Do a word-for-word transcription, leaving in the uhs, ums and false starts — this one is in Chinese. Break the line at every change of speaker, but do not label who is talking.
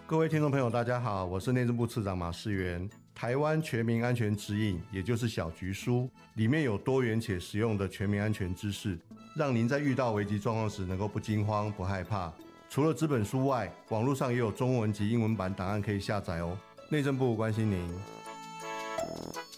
各位听众朋友大家好，我是内政部次长马世元。台湾全民安全指引，也就是小局书，里面有多元且实用的全民安全知识，让您在遇到危急状况时能够不惊慌不害怕。除了纸本书外，网络上也有中文及英文版档案可以下载哦。内政部关心您。